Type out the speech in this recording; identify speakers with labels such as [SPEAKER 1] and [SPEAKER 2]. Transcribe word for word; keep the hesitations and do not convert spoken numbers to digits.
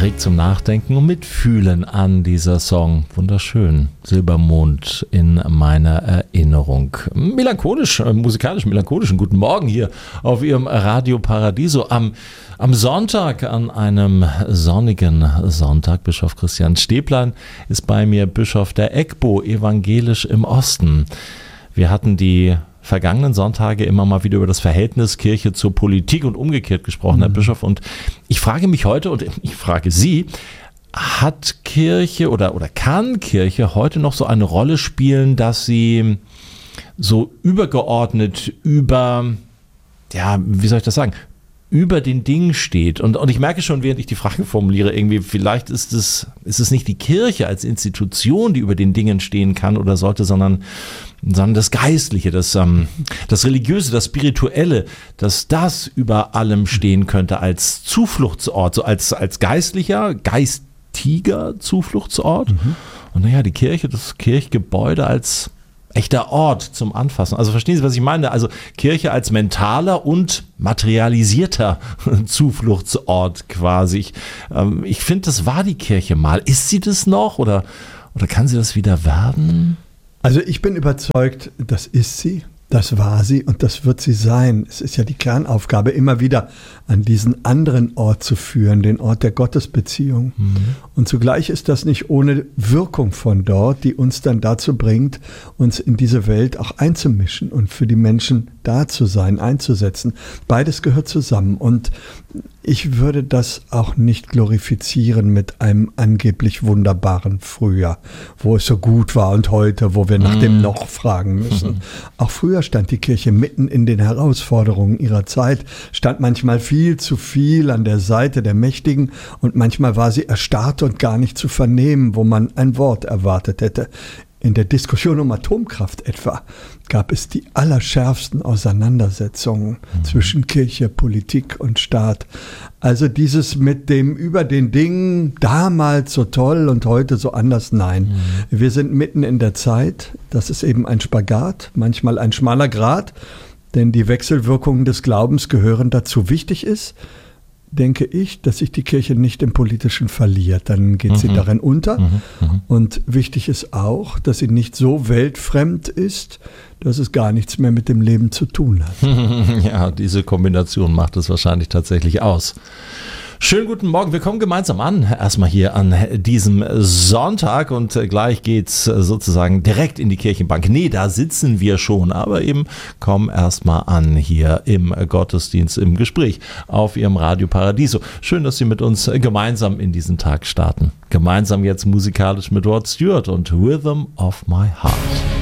[SPEAKER 1] regt zum Nachdenken und Mitfühlen an, dieser Song. Wunderschön. Silbermond in meiner Erinnerung. Melancholisch, äh, musikalisch melancholischen guten Morgen hier auf Ihrem Radio Paradiso am, am Sonntag, an einem sonnigen Sonntag. Bischof Christian Stäblein ist bei mir, Bischof der EGBO, evangelisch im Osten. Wir hatten die vergangenen Sonntage immer mal wieder über das Verhältnis Kirche zur Politik und umgekehrt gesprochen, mhm. Herr Bischof. Und ich frage mich heute und ich frage Sie, hat Kirche oder, oder kann Kirche heute noch so eine Rolle spielen, dass sie so übergeordnet über, ja, wie soll ich das sagen, über den Dingen steht. Und, und ich merke schon, während ich die Frage formuliere, irgendwie, vielleicht ist es, ist es nicht die Kirche als Institution, die über den Dingen stehen kann oder sollte, sondern, sondern das Geistliche, das, ähm, das Religiöse, das Spirituelle, dass das über allem stehen könnte als Zufluchtsort, so als, als geistlicher, geistiger Zufluchtsort. Mhm. Und naja, die Kirche, das Kirchgebäude als echter Ort zum Anfassen. Also verstehen Sie, was ich meine? Also Kirche als mentaler und materialisierter Zufluchtsort quasi. Ich, ähm, ich finde, das war die Kirche mal. Ist sie das noch oder, oder kann sie das wieder werden?
[SPEAKER 2] Also ich bin überzeugt, das ist sie. Das war sie und das wird sie sein. Es ist ja die Kernaufgabe, immer wieder an diesen anderen Ort zu führen, den Ort der Gottesbeziehung. Mhm. Und zugleich ist das nicht ohne Wirkung von dort, die uns dann dazu bringt, uns in diese Welt auch einzumischen und für die Menschen da zu sein, einzusetzen. Beides gehört zusammen und ich würde das auch nicht glorifizieren mit einem angeblich wunderbaren Früher, wo es so gut war und heute, wo wir nach mm. dem Noch fragen müssen. Auch früher stand die Kirche mitten in den Herausforderungen ihrer Zeit, stand manchmal viel zu viel an der Seite der Mächtigen und manchmal war sie erstarrt und gar nicht zu vernehmen, wo man ein Wort erwartet hätte. In der Diskussion um Atomkraft etwa gab es die allerschärfsten Auseinandersetzungen mhm. zwischen Kirche, Politik und Staat. Also dieses mit dem über den Dingen damals so toll und heute so anders, nein. Mhm. Wir sind mitten in der Zeit, das ist eben ein Spagat, manchmal ein schmaler Grat, denn die Wechselwirkungen des Glaubens gehören dazu. Wichtig ist, denke ich, dass sich die Kirche nicht im Politischen verliert. Dann geht mhm. sie darin unter. Mhm. Mhm. Und wichtig ist auch, dass sie nicht so weltfremd ist, dass es gar nichts mehr mit dem Leben zu tun hat.
[SPEAKER 1] Ja, diese Kombination macht es wahrscheinlich tatsächlich aus. Schönen guten Morgen, wir kommen gemeinsam an, erstmal hier an diesem Sonntag und gleich geht's sozusagen direkt in die Kirchenbank. Nee, da sitzen wir schon, aber eben kommen erstmal an hier im Gottesdienst, im Gespräch auf Ihrem Radio Paradiso. Schön, dass Sie mit uns gemeinsam in diesen Tag starten. Gemeinsam jetzt musikalisch mit Rod Stewart und Rhythm of My Heart.